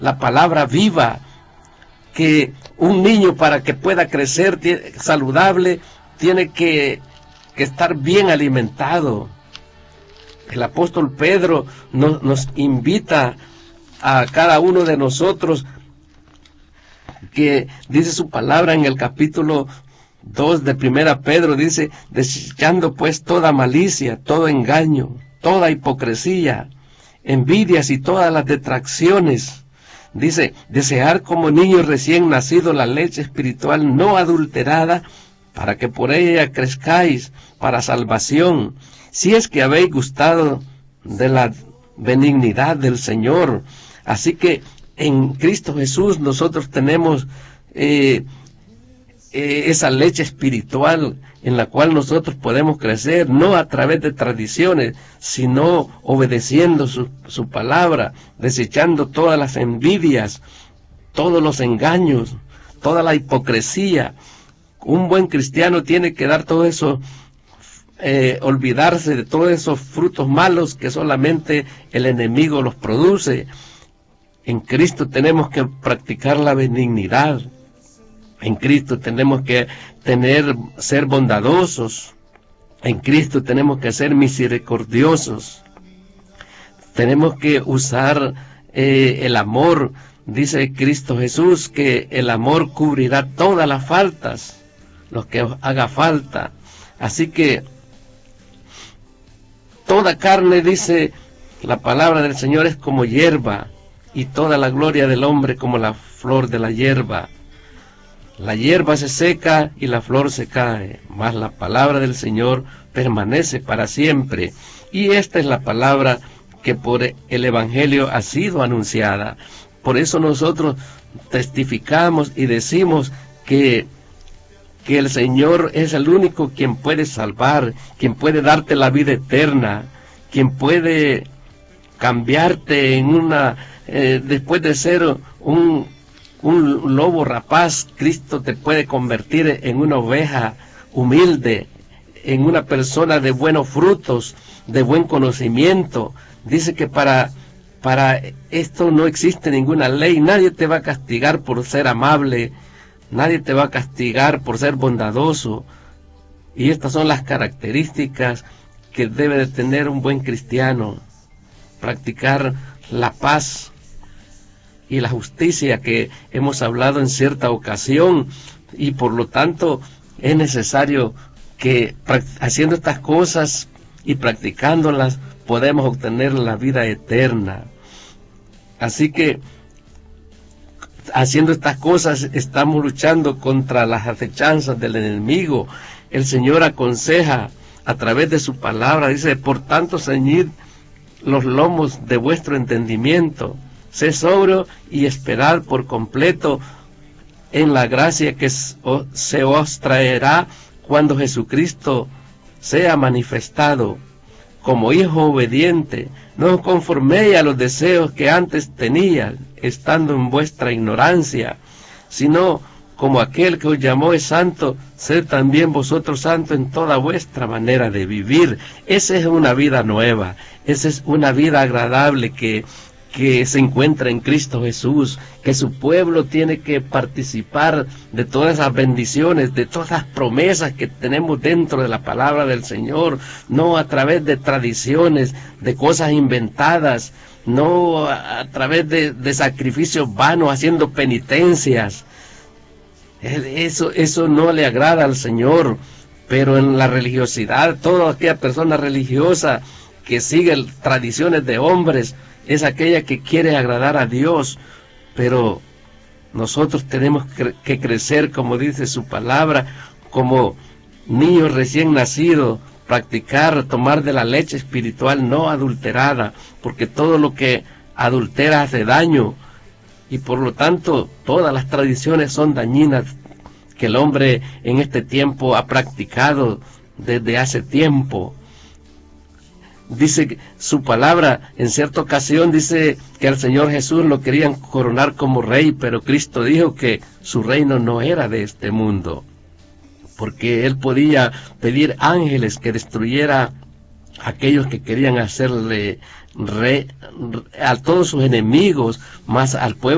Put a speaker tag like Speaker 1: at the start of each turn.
Speaker 1: la palabra viva, que un niño para que pueda crecer saludable tiene que estar bien alimentado. El apóstol Pedro nos invita a cada uno de nosotros, que dice su palabra en el capítulo 2 de 1 Pedro, dice: desechando pues toda malicia, todo engaño, toda hipocresía, envidias y todas las detracciones. Dice: desear como niños recién nacidos la leche espiritual no adulterada, para que por ella crezcáis para salvación, si es que habéis gustado de la benignidad del Señor. Así que en Cristo Jesús nosotros tenemos esa leche espiritual en la cual nosotros podemos crecer, no a través de tradiciones, sino obedeciendo su palabra, desechando todas las envidias, todos los engaños, toda la hipocresía. Un buen cristiano tiene que dar todo eso, olvidarse de todos esos frutos malos que solamente el enemigo los produce. En Cristo tenemos que practicar la benignidad. En Cristo tenemos que ser bondadosos. En Cristo tenemos que ser misericordiosos. Tenemos que usar el amor. Dice Cristo Jesús que el amor cubrirá todas las faltas, lo que os haga falta. Así que toda carne, dice la palabra del Señor, es como hierba, y toda la gloria del hombre como la flor de la hierba. La hierba se seca y la flor se cae, mas la palabra del Señor permanece para siempre. Y esta es la palabra que por el Evangelio ha sido anunciada. Por eso nosotros testificamos y decimos que el Señor es el único quien puede salvar, quien puede darte la vida eterna, quien puede cambiarte en después de ser un lobo rapaz, Cristo te puede convertir en una oveja humilde, en una persona de buenos frutos, de buen conocimiento. Dice que para esto no existe ninguna ley. Nadie te va a castigar por ser amable, nadie te va a castigar por ser bondadoso. Y estas son las características que debe de tener un buen cristiano: practicar la paz y la justicia, que hemos hablado en cierta ocasión, y por lo tanto es necesario que haciendo estas cosas y practicándolas podemos obtener la vida eterna. Así que haciendo estas cosas estamos luchando contra las acechanzas del enemigo. El Señor aconseja a través de su palabra, dice: por tanto ceñid los lomos de vuestro entendimiento, sé sobrio y esperad por completo en la gracia que se os traerá cuando Jesucristo sea manifestado. Como hijo obediente, no os conforméis a los deseos que antes tenía, estando en vuestra ignorancia, sino como aquel que os llamó es santo, sed también vosotros santos en toda vuestra manera de vivir. Esa es una vida nueva, esa es una vida agradable que se encuentra en Cristo Jesús, que su pueblo tiene que participar de todas esas bendiciones, de todas las promesas que tenemos dentro de la palabra del Señor, no a través de tradiciones, de cosas inventadas, no a través de sacrificios vanos, haciendo penitencias. Eso no le agrada al Señor. Pero en la religiosidad, toda aquella persona religiosa que sigue tradiciones de hombres es aquella que quiere agradar a Dios. Pero nosotros tenemos que crecer, como dice su palabra, como niños recién nacidos, practicar, tomar de la leche espiritual no adulterada, porque todo lo que adultera hace daño, y por lo tanto todas las tradiciones son dañinas que el hombre en este tiempo ha practicado desde hace tiempo. Dice su palabra, en cierta ocasión dice que al Señor Jesús lo querían coronar como rey, pero Cristo dijo que su reino no era de este mundo, porque Él podía pedir ángeles que destruyera a aquellos que querían hacerle rey a todos sus enemigos, más al pueblo